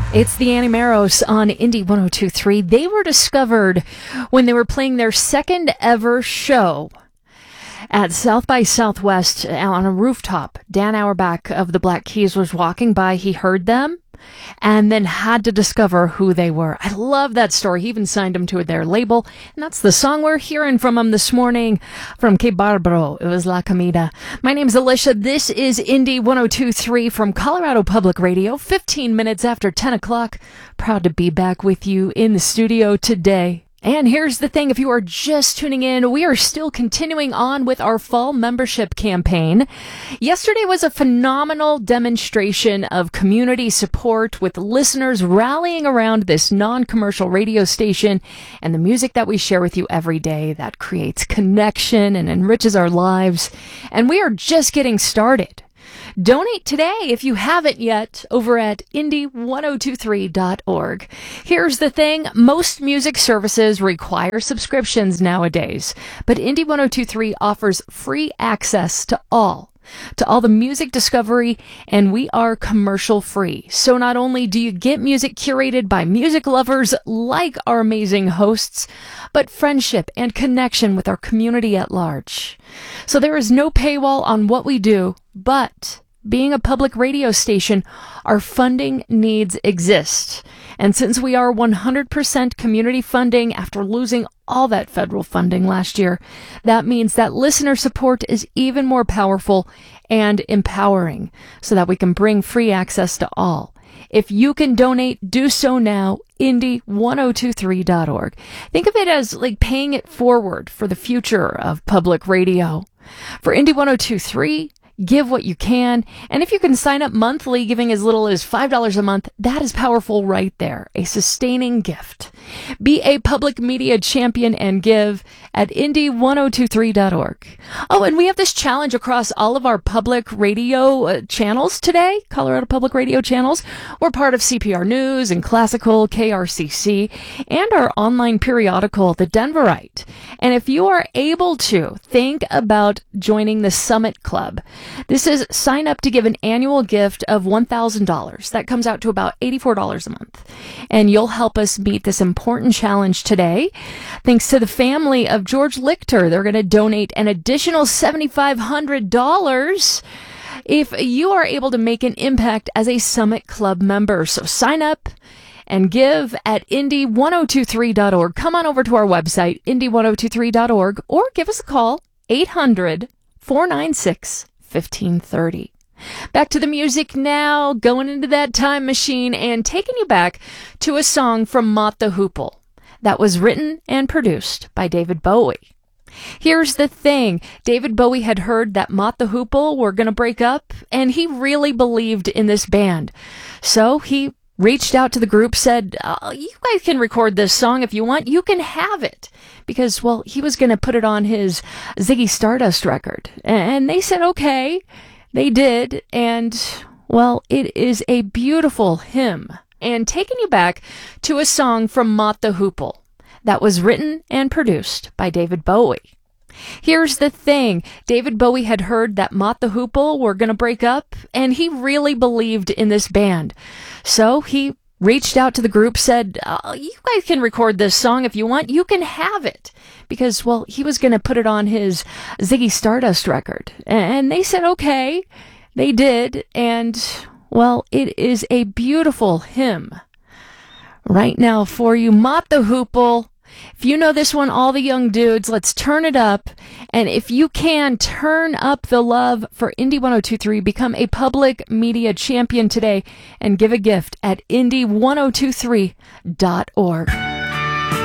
It's the Annie Maros on Indie 102.3. They were discovered when they were playing their second ever show at South by Southwest on a rooftop. Dan Auerbach of the Black Keys was walking by. He heard them and then had to discover who they were. I love that story. He even signed them to their label. And that's the song we're hearing from them this morning from Que Barbaro. It was La Comida. My name's Alicia. This is Indie 102.3 from Colorado Public Radio, 15 minutes after 10 o'clock. Proud to be back with you in the studio today. And here's the thing, if you are just tuning in, we are still continuing on with our fall membership campaign. Yesterday was a phenomenal demonstration of community support with listeners rallying around this non-commercial radio station and the music that we share with you every day that creates connection and enriches our lives. And we are just getting started. Donate today if you haven't yet over at indie1023.org. Here's the thing, most music services require subscriptions nowadays, but Indie 1023 offers free access to all the music discovery, and we are commercial free. So not only do you get music curated by music lovers like our amazing hosts, but friendship and connection with our community at large. So there is no paywall on what we do, but being a public radio station, our funding needs exist. And since we are 100% community funding after losing all that federal funding last year, that means that listener support is even more powerful and empowering so that we can bring free access to all. If you can donate, do so now, indie1023.org. Think of it as like paying it forward for the future of public radio. For Indie 1023, give what you can, and if you can sign up monthly, giving as little as $5 a month, that is powerful right there, a sustaining gift. Be a public media champion and give at indie1023.org. Oh, and we have this challenge across all of our public radio channels today, Colorado Public Radio channels. We're part of CPR News and Classical, KRCC, and our online periodical, The Denverite. And if you are able to, think about joining the Summit Club. This is sign up to give an annual gift of $1,000. That comes out to about $84 a month. And you'll help us meet this important challenge today. Thanks to the family of George Lichter, they're going to donate an additional $7,500 if you are able to make an impact as a Summit Club member. So sign up and give at indie1023.org. Come on over to our website, indie1023.org, or give us a call, 800-496-1530. Back to the music now, going into that time machine and taking you back to a song from Mott the Hoople that was written and produced by David Bowie. Here's the thing, David Bowie had heard that Mott the Hoople were going to break up, and he really believed in this band. So he reached out to the group, said, you guys can record this song if you want, you can have it. Because, well, he was going to put it on his Ziggy Stardust record. And they said, okay. They did. And, well, it is a beautiful hymn. And taking you back to a song from Mott the Hoople that was written and produced by David Bowie. Here's the thing, David Bowie had heard that Mott the Hoople were going to break up, and he really believed in this band. So he reached out to the group, said, you guys can record this song if you want, you can have it. Because, well, he was going to put it on his Ziggy Stardust record. And they said, okay. They did. And, well, it is a beautiful hymn. Right now for you, Mott the Hoople. If you know this one, all the young dudes, let's turn it up. And if you can, turn up the love for Indie 1023. Become a public media champion today and give a gift at indie1023.org.